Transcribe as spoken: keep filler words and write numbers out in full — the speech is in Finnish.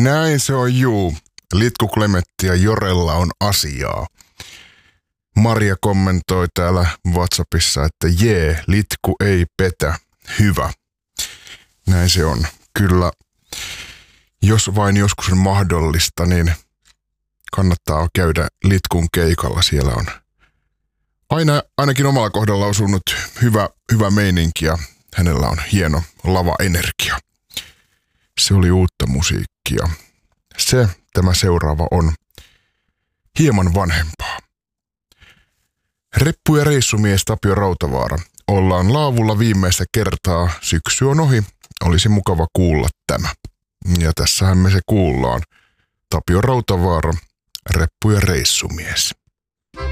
Näin se on juu. Litku Klemetti ja Jorella on asiaa. Maria kommentoi täällä WhatsAppissa, että jee, litku ei petä. Hyvä. Näin se on. Kyllä, jos vain joskus on mahdollista, niin kannattaa käydä Litkun keikalla. Siellä on aina, ainakin omalla kohdalla osunut hyvä, hyvä meininki ja hänellä on hieno lava-energia. Se oli uutta musiikkia. Se, tämä seuraava on hieman vanhempaa. Reppu- ja reissumies Tapio Rautavaara. Ollaan laavulla viimeistä kertaa. Syksy on ohi. Olisi mukava kuulla tämä. Ja tässähän me se kuullaan. Tapio Rautavaara, Reppu- ja reissumies.